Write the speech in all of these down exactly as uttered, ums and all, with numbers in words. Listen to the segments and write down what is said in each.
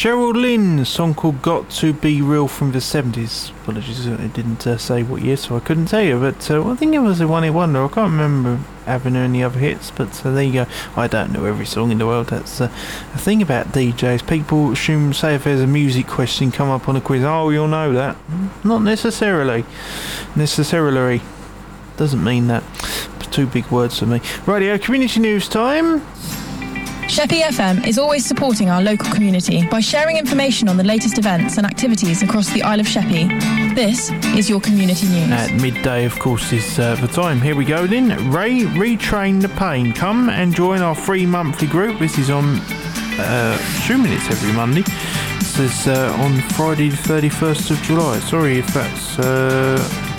Cheryl Lynn, a song called Got to Be Real from the seventies. Apologies, it didn't uh, say what year, so I couldn't tell you. But uh, I think it was a one-hit wonder. I can't remember having any other hits, but uh, there you go. I don't know every song in the world. That's uh, the thing about D Js. People assume, say if there's a music question come up on a quiz, oh, you'll know that. Not necessarily. Necessarily. Doesn't mean that. Two big words for me. Radio community news time. Sheppey F M is always supporting our local community by sharing information on the latest events and activities across the Isle of Sheppey. This is your community news. At midday, of course, is uh, the time. Here we go then. Ray, Retrain the Pain. Come and join our free monthly group. This is on uh, two minutes every Monday. This is uh, on Friday the thirty-first of July. Sorry if that's, uh,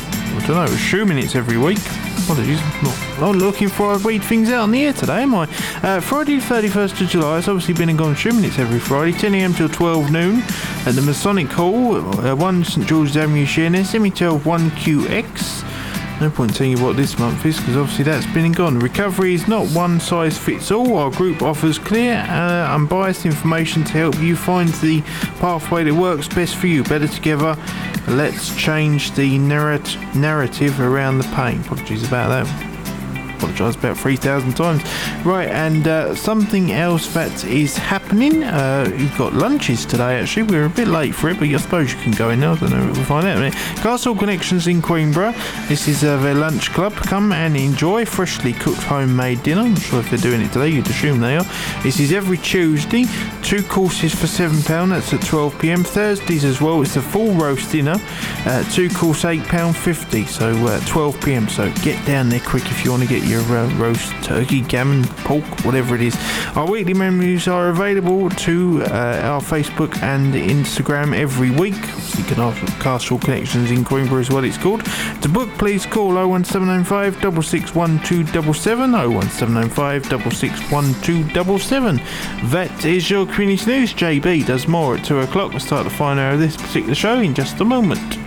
I don't know, two minutes every week. Apologies, not, not looking for I read things out on the air today, am I? Uh, Friday the thirty-first of July, it's obviously been and gone two minutes every Friday, ten a.m. till twelve noon at the Masonic Hall, uh, one St George's Avenue, Sheerness, M E twelve one Q X. No point telling you what this month is, because obviously that's been and gone. Recovery is not one size fits all. Our group offers clear, uh, unbiased information to help you find the pathway that works best for you. Better together, let's change the narrat- narrative around the pain. Apologies about that. Apologise about three thousand times. Right, and uh, something else that is happening. Uh, you've got lunches today, actually. We were a bit late for it, but I suppose you can go in now. I don't know, we'll find out in a minute. Castle Connections in Queenborough. This is uh, their lunch club. Come and enjoy freshly cooked homemade dinner. I'm not sure if they're doing it today, you'd assume they are. This is every Tuesday. Two courses for seven pounds, that's at twelve p.m. Thursdays as well, it's a full roast dinner. Uh, two course eight pounds fifty, so uh, twelve p.m. So get down there quick if you want to get your uh, roast turkey, gammon, pork, whatever it is. Our weekly menus are available to uh, our Facebook and Instagram every week. Obviously, you can ask Castle Connections in Queenborough as well, it's called. To book, please call oh one seven nine five, six six one two seven seven, oh one seven nine five, six six one two seven seven. That is your community news. J B does more at two o'clock. We'll start the final hour of this particular show in just a moment.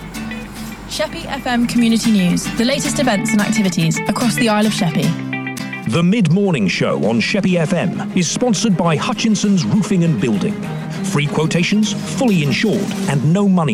Sheppey F M Community News, the latest events and activities across the Isle of Sheppey. The mid-morning show on Sheppey F M is sponsored by Hutchinson's Roofing and Building. Free quotations, fully insured, and no money